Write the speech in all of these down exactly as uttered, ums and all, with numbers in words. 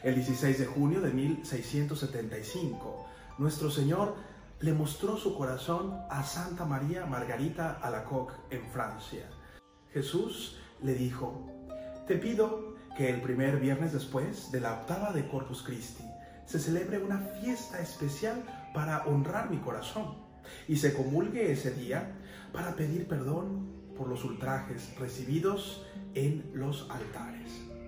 El dieciséis de junio de mil seiscientos setenta y cinco, nuestro Señor le mostró su corazón a Santa María Margarita Alacoque en Francia. Jesús le dijo: te pido que el primer viernes después de la octava de Corpus Christi se celebre una fiesta especial para honrar mi corazón y se comulgue ese día para pedir perdón por los ultrajes recibidos en los altares.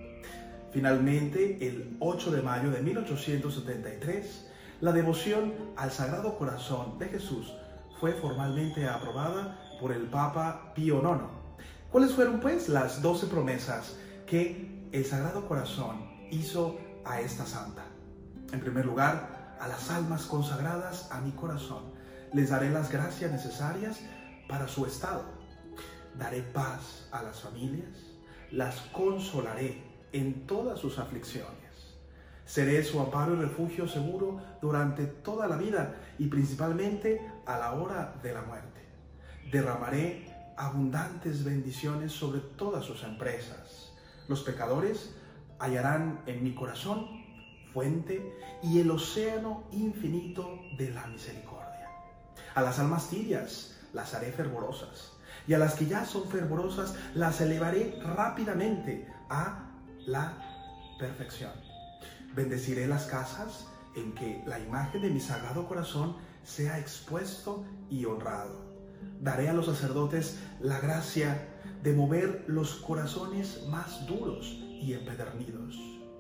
Finalmente, el ocho de mayo de mil ochocientos setenta y tres, la devoción al Sagrado Corazón de Jesús fue formalmente aprobada por el Papa Pío nono. ¿Cuáles fueron, pues, las doce promesas que el Sagrado Corazón hizo a esta santa? En primer lugar, a las almas consagradas a mi corazón les daré las gracias necesarias para su estado. Daré paz a las familias, las consolaré en todas sus aflicciones. Seré su amparo y refugio seguro durante toda la vida y principalmente a la hora de la muerte. Derramaré abundantes bendiciones sobre todas sus empresas. Los pecadores hallarán en mi corazón fuente y el océano infinito de la misericordia. A las almas tibias las haré fervorosas, y a las que ya son fervorosas las elevaré rápidamente a la perfección. Bendeciré las casas en que la imagen de mi Sagrado Corazón sea expuesto y honrado. Daré a los sacerdotes la gracia de mover los corazones más duros y empedernidos.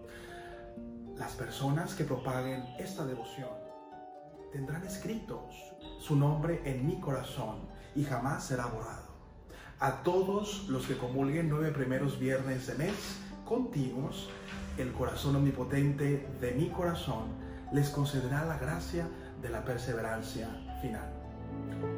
Las personas que propaguen esta devoción tendrán escritos su nombre en mi corazón y jamás será borrado. A todos los que comulguen nueve primeros viernes de mes continuos, el corazón omnipotente de mi corazón les concederá la gracia de la perseverancia final.